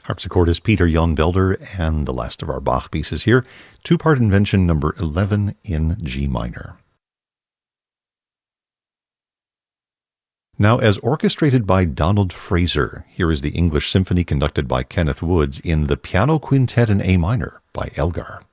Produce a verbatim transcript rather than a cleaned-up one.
Harpsichordist Peter Jan Belder, and the last of our Bach pieces here, two-part invention number eleven in G minor. Now, as orchestrated by Donald Fraser, here is the English Symphony conducted by Kenneth Woods in the Piano Quintet in A minor by Elgar.